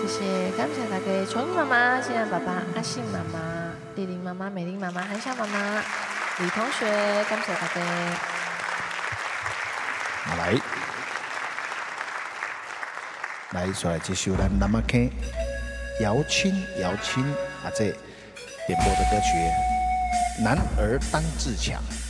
谢谢，感谢大家，聪颖妈妈、欣然爸爸、阿信妈妈、丽玲妈妈、美玲妈妈、韩笑妈妈、李同学，感谢大家。 来，再来接受咱南马坑姚青阿这点播的歌曲《男儿当自强》。